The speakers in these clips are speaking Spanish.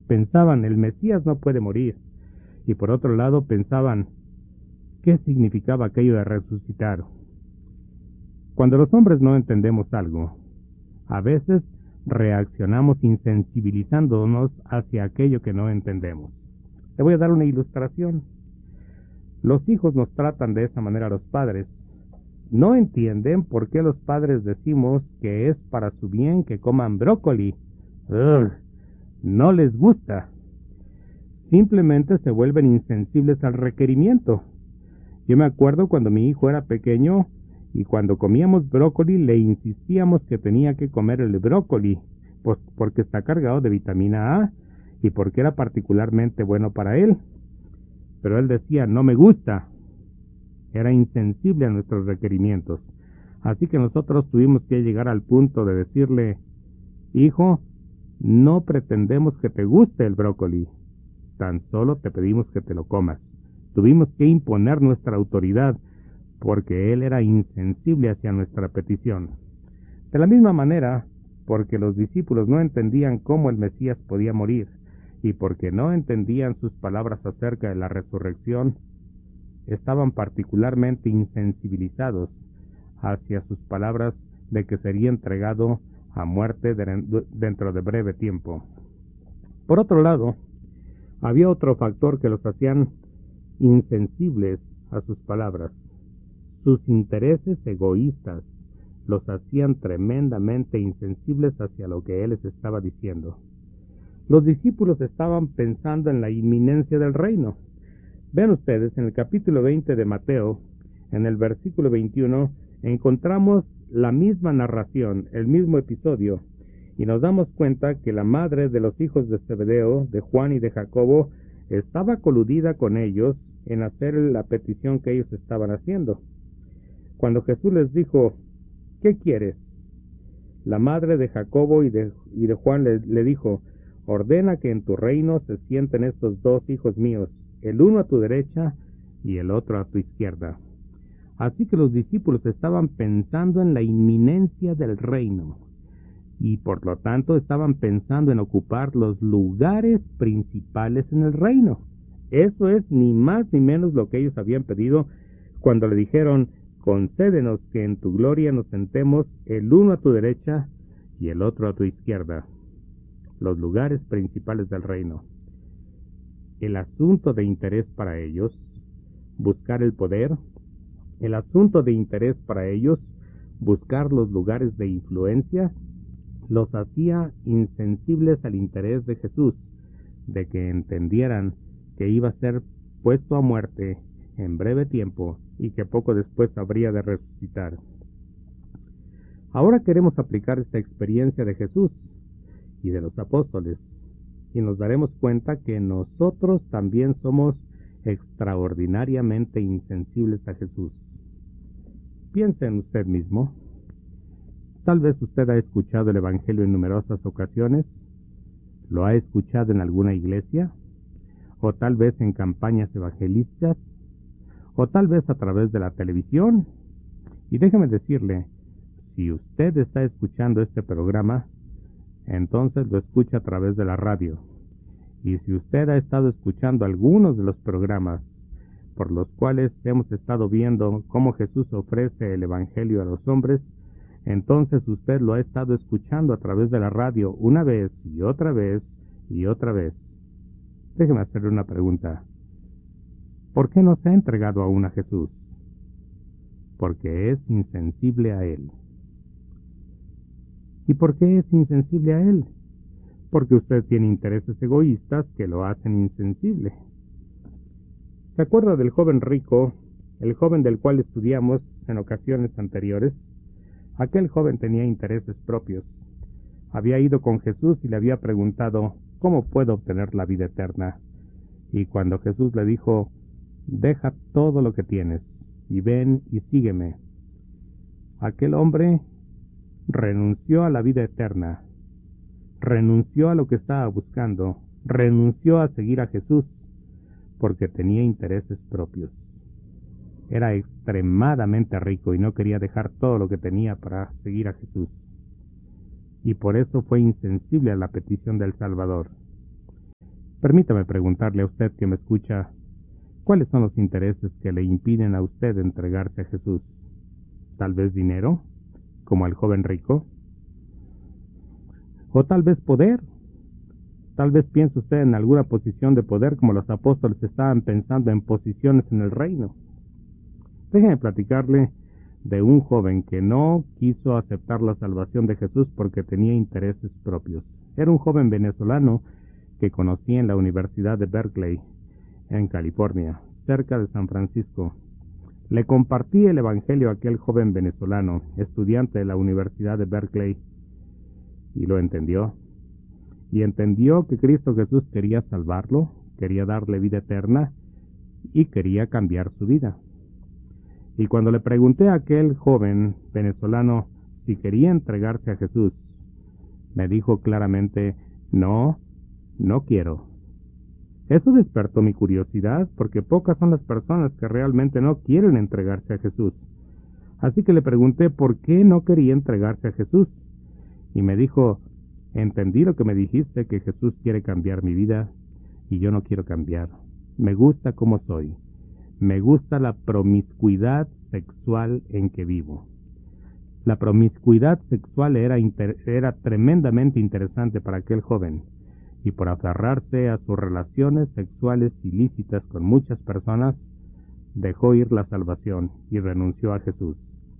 Pensaban, el Mesías no puede morir. Y por otro lado pensaban, ¿qué significaba aquello de resucitar? Cuando los hombres no entendemos algo, a veces reaccionamos insensibilizándonos hacia aquello que no entendemos. Le voy a dar una ilustración. Los hijos nos tratan de esa manera a los padres. No entienden por qué los padres decimos que es para su bien que coman brócoli. ¡Ugh! No les gusta. Simplemente se vuelven insensibles al requerimiento. Yo me acuerdo cuando mi hijo era pequeño y cuando comíamos brócoli le insistíamos que tenía que comer el brócoli, pues porque está cargado de vitamina A y porque era particularmente bueno para él. Pero él decía, no me gusta. Era insensible a nuestros requerimientos. Así que nosotros tuvimos que llegar al punto de decirle, hijo, no pretendemos que te guste el brócoli, tan solo te pedimos que te lo comas. Tuvimos que imponer nuestra autoridad porque él era insensible hacia nuestra petición. De la misma manera, porque los discípulos no entendían cómo el Mesías podía morir y porque no entendían sus palabras acerca de la resurrección, estaban particularmente insensibilizados hacia sus palabras de que sería entregado a muerte dentro de breve tiempo. Por otro lado, había otro factor que los hacían insensibles a sus palabras. Sus intereses egoístas los hacían tremendamente insensibles hacia lo que él les estaba diciendo. Los discípulos estaban pensando en la inminencia del reino. Vean ustedes, en el capítulo 20 de Mateo, en el versículo 21, encontramos la misma narración, el mismo episodio, y nos damos cuenta que la madre de los hijos de Zebedeo, de Juan y de Jacobo, estaba coludida con ellos en hacer la petición que ellos estaban haciendo. Cuando Jesús les dijo, ¿qué quieres? La madre de Jacobo y de Juan le dijo, ordena que en tu reino se sienten estos dos hijos míos, el uno a tu derecha y el otro a tu izquierda. Así que los discípulos estaban pensando en la inminencia del reino y por lo tanto estaban pensando en ocupar los lugares principales en el reino. Eso es ni más ni menos lo que ellos habían pedido cuando le dijeron, concédenos que en tu gloria nos sentemos el uno a tu derecha y el otro a tu izquierda. Los lugares principales del reino. El asunto de interés para ellos, buscar el poder. El asunto de interés para ellos, buscar los lugares de influencia, los hacía insensibles al interés de Jesús, de que entendieran que iba a ser puesto a muerte en breve tiempo y que poco después habría de resucitar. Ahora queremos aplicar esta experiencia de Jesús y de los apóstoles, y nos daremos cuenta que nosotros también somos extraordinariamente insensibles a Jesús. Piense en usted mismo. Tal vez usted ha escuchado el Evangelio en numerosas ocasiones, lo ha escuchado en alguna iglesia, o tal vez en campañas evangelistas, o tal vez a través de la televisión. Y déjeme decirle, si usted está escuchando este programa, entonces lo escucha a través de la radio. Y si usted ha estado escuchando algunos de los programas por los cuales hemos estado viendo cómo Jesús ofrece el Evangelio a los hombres, entonces usted lo ha estado escuchando a través de la radio una vez y otra vez y otra vez. Déjeme hacerle una pregunta. ¿Por qué no se ha entregado aún a Jesús? Porque es insensible a Él. ¿Y por qué es insensible a Él? Porque usted tiene intereses egoístas que lo hacen insensible. ¿Se acuerda del joven rico, el joven del cual estudiamos en ocasiones anteriores? Aquel joven tenía intereses propios. Había ido con Jesús y le había preguntado, ¿cómo puedo obtener la vida eterna? Y cuando Jesús le dijo, deja todo lo que tienes y ven y sígueme, aquel hombre renunció a la vida eterna, renunció a lo que estaba buscando, renunció a seguir a Jesús, porque tenía intereses propios. Era extremadamente rico y no quería dejar todo lo que tenía para seguir a Jesús. Y por eso fue insensible a la petición del Salvador. Permítame preguntarle a usted que me escucha, ¿cuáles son los intereses que le impiden a usted entregarse a Jesús? ¿Tal vez dinero, como el joven rico? ¿O tal vez poder? Tal vez piense usted en alguna posición de poder, como los apóstoles estaban pensando en posiciones en el reino. Déjeme platicarle de un joven que no quiso aceptar la salvación de Jesús porque tenía intereses propios. Era un joven venezolano que conocí en la Universidad de Berkeley, en California, cerca de San Francisco. Le compartí el Evangelio a aquel joven venezolano, estudiante de la Universidad de Berkeley, y lo entendió. Y entendió que Cristo Jesús quería salvarlo, quería darle vida eterna y quería cambiar su vida. Y cuando le pregunté a aquel joven venezolano si quería entregarse a Jesús, me dijo claramente, no quiero. Eso despertó mi curiosidad, porque pocas son las personas que realmente no quieren entregarse a Jesús. Así que le pregunté por qué no quería entregarse a Jesús. Y me dijo, entendí lo que me dijiste, que Jesús quiere cambiar mi vida, y yo no quiero cambiar. Me gusta como soy. Me gusta la promiscuidad sexual en que vivo. La promiscuidad sexual era tremendamente interesante para aquel joven, y por aferrarse a sus relaciones sexuales ilícitas con muchas personas, dejó ir la salvación y renunció a Jesús.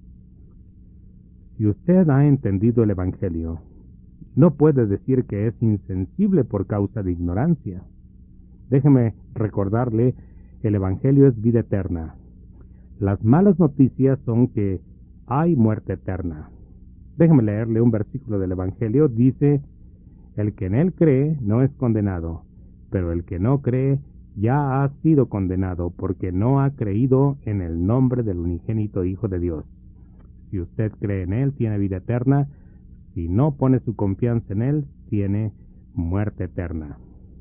Si usted ha entendido el Evangelio, no puede decir que es insensible por causa de ignorancia. Déjeme recordarle, el Evangelio es vida eterna. Las malas noticias son que hay muerte eterna. Déjeme leerle un versículo del Evangelio. Dice, el que en él cree no es condenado, pero el que no cree ya ha sido condenado porque no ha creído en el nombre del unigénito Hijo de Dios. Si usted cree en él, tiene vida eterna. Si no pone su confianza en él, tiene muerte eterna.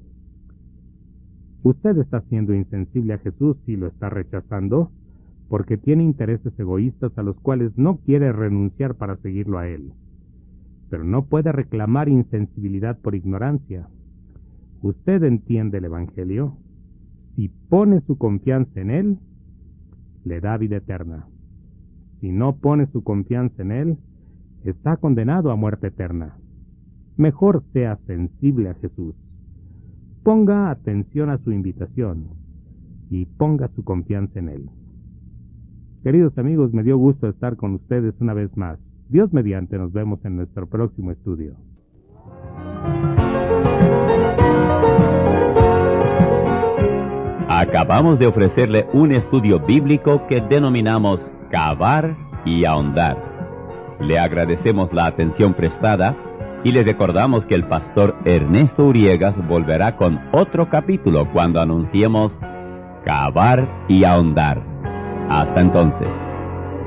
Usted está siendo insensible a Jesús y lo está rechazando porque tiene intereses egoístas a los cuales no quiere renunciar para seguirlo a él. Pero no puede reclamar insensibilidad por ignorancia. Usted entiende el Evangelio. Si pone su confianza en él, le da vida eterna. Si no pone su confianza en él, está condenado a muerte eterna. Mejor sea sensible a Jesús. Ponga atención a su invitación y ponga su confianza en él. Queridos amigos, me dio gusto estar con ustedes una vez más. Dios mediante, nos vemos en nuestro próximo estudio. Acabamos de ofrecerle un estudio bíblico que denominamos Cavar y Ahondar. Le agradecemos la atención prestada y le recordamos que el pastor Ernesto Uriegas volverá con otro capítulo cuando anunciemos Cavar y Ahondar. Hasta entonces.